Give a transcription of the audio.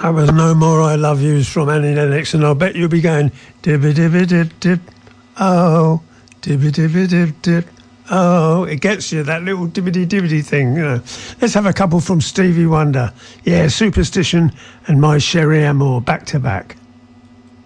That was No More I Love Yous from Annie Lennox, and I'll bet you'll be going dibby dibby dib dib. Oh, dibby dibby dib dib. Oh, it gets you, that little dibbity dibbity thing, you know. Let's have a couple from Stevie Wonder. Yeah, Superstition and My Sherry Amour, back to back.